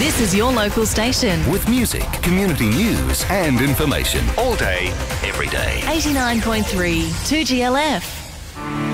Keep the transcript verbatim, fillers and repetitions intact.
This is your local station. With music, community news and information. All day, every day. eighty-nine point three two G L F.